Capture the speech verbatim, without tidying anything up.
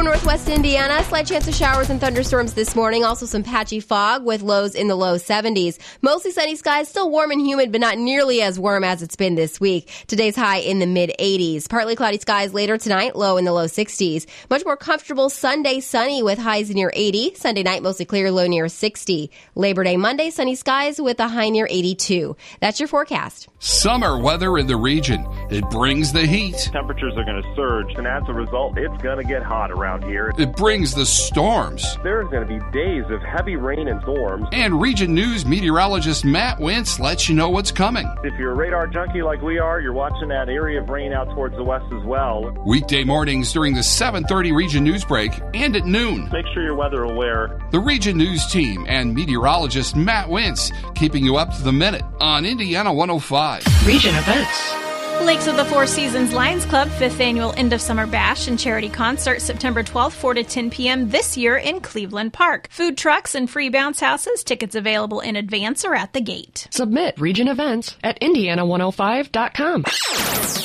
For northwest Indiana, slight chance of showers and thunderstorms this morning. Also some patchy fog with lows in the low seventies. Mostly sunny skies, still warm and humid, but not nearly as warm as it's been this week. Today's high in the mid eighties. Partly cloudy skies later tonight, low in the low sixties. Much more comfortable Sunday, sunny with highs near eighty. Sunday night, mostly clear, low near sixty. Labor Day Monday, sunny skies with a high near eighty-two. That's your forecast. Summer weather in the region. It brings the heat. Temperatures are going to surge, and as a result, it's going to get hot around here. It brings the storms. There's going to be days of heavy rain and storms. And Region News meteorologist Matt Wentz lets you know what's coming. If you're a radar junkie like we are, you're watching that area of rain out towards the west as well. Weekday mornings during the seven thirty Region News break and at noon. Make sure you're weather aware. The Region News team and meteorologist Matt Wentz keeping you up to the minute on Indiana one oh five. Region events. Lakes of the Four Seasons Lions Club fifth Annual End of Summer Bash and Charity Concert September twelfth, four to ten p.m. this year in Cleveland Park. Food trucks and free bounce houses. Tickets available in advance or at the gate. Submit Region events at indiana one oh five dot com.